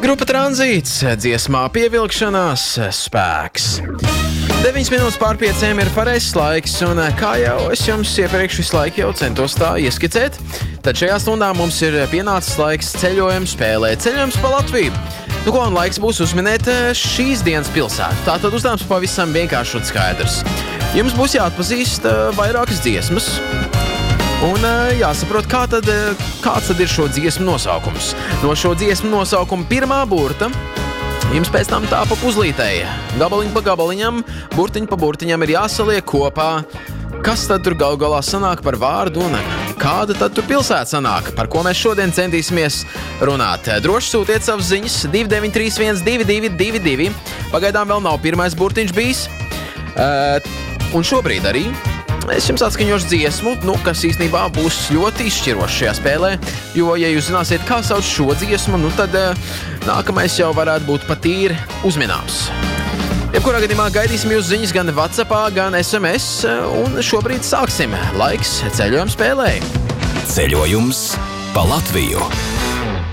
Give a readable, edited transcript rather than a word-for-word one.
Grupa Tranzīts, dziesmā Pievilkšanās spēks. 9 minūtes pār 5 ir pareizs laiks, un kā jau es jums iepriekš visu laiku jau centos tā ieskicēt, tad šajā stundā mums ir pienācis laiks ceļojuma spēlē, ceļojums pa Latviju. Nu ko, un laiks būs uzminēt šīs dienas pilsētu. Tātad uzdevums pavisam vienkārši un skaidrs. Jums būs jāatpazīst vairākas dziesmas, un jāsaprot, kāds tad ir šo dziesmu nosaukums. No šo dziesmu nosaukuma pirmā burta jums pēc tam tā pa puzlītei. Gabaliņu pa gabaliņam, burtiņu pa burtiņam ir jāsaliek kopā. Kas tad tur gal galā sanāk par vārdu un kāda tad tur pilsēta sanāk, par ko mēs šodien centīsimies runāt. Droši sūtiet savas ziņas 2931 Pagaidām vēl nav pirmais burtiņš bijis. Un šobrīd arī es jums atskaņošu dziesmu, kas īstenībā būs ļoti izšķiroša šajā spēlē, jo, ja jūs zināsiet, kā sauc šo dziesmu, tad nākamais jau varētu būt patīri uzminams. Jebkurā gadījumā gaidīsim jūs ziņas gan WhatsAppā, gan SMS, un šobrīd sāksim. Laiks ceļojuma spēlē. Ceļojums pa Latviju.